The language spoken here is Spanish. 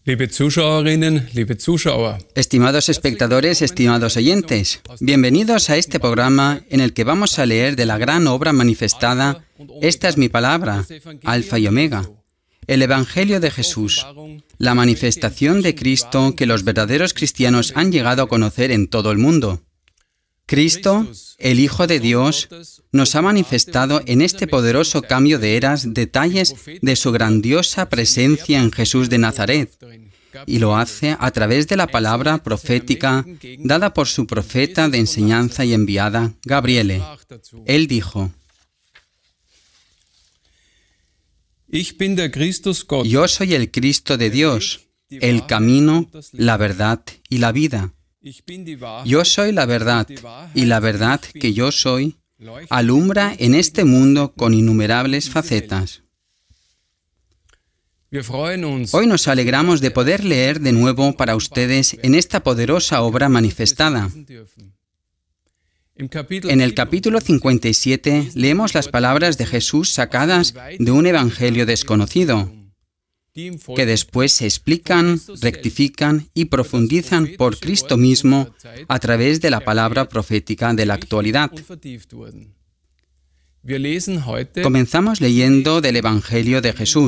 Liebe Zuschauerinnen, liebe Zuschauer, Estimados espectadores, estimados oyentes, bienvenidos a este programa en el que vamos a leer de la gran obra manifestada, Esta es mi palabra, Alfa y Omega, el Evangelio de Jesús, la manifestación de Cristo que los verdaderos cristianos han llegado a conocer en todo el mundo. Cristo, el Hijo de Dios, nos ha manifestado en este poderoso cambio de eras detalles de su grandiosa presencia en Jesús de Nazaret, y lo hace a través de la palabra profética dada por su profeta de enseñanza y enviada, Gabriele. Él dijo: Yo soy el Cristo de Dios, el camino, la verdad y la vida. Yo soy la verdad, y la verdad que yo soy alumbra en este mundo con innumerables facetas. Hoy nos alegramos de poder leer de nuevo para ustedes en esta poderosa obra manifestada. En el capítulo 57 leemos las palabras de Jesús sacadas de un evangelio desconocido, que después se explican, rectifican y profundizan por Cristo mismo a través de la palabra profética de la actualidad. Comenzamos leyendo del Evangelio de Jesús.